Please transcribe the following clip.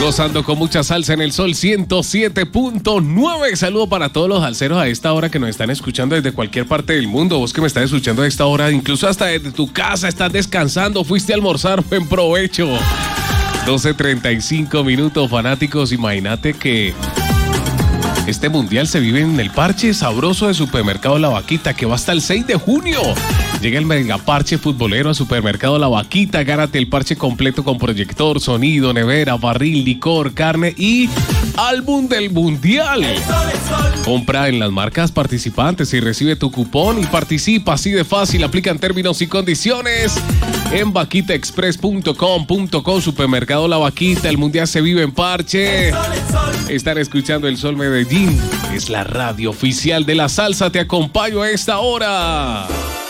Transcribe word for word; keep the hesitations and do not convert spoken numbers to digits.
Gozando con mucha salsa en el Sol ciento siete punto nueve. Saludo para todos los salseros a esta hora que nos están escuchando desde cualquier parte del mundo. Vos que me estás escuchando a esta hora, incluso hasta desde tu casa, estás descansando, fuiste a almorzar, buen provecho. doce treinta y cinco minutos, fanáticos. Imagínate que este mundial se vive en el parche sabroso de Supermercado La Vaquita, que va hasta el seis de junio. Llega el mega parche futbolero a Supermercado La Vaquita. Gánate el parche completo con proyector, sonido, nevera, barril, licor, carne y álbum del mundial. Compra en las marcas participantes y recibe tu cupón y participa así de fácil. Aplican términos y condiciones en vaquita express punto com punto co. Supermercado La Vaquita, el mundial se vive en parche. Están escuchando El Sol Medellín. Es la radio oficial de la salsa. Te acompaño a esta hora.